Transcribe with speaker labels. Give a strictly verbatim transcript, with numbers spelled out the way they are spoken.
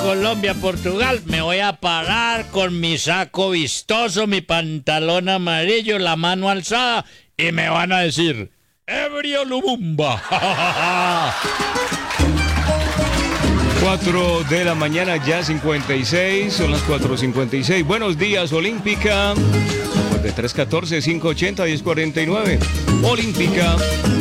Speaker 1: Colombia-Portugal, me voy a parar con mi saco vistoso, mi pantalón amarillo, la mano alzada, y me van a decir, ¡Ebrio Lumumba!
Speaker 2: cuatro de la mañana, ya cincuenta y seis, son las cuatro cincuenta y seis. Buenos días, Olímpica. De tres catorce, cinco ochenta, diez cuarenta y nueve. Olímpica.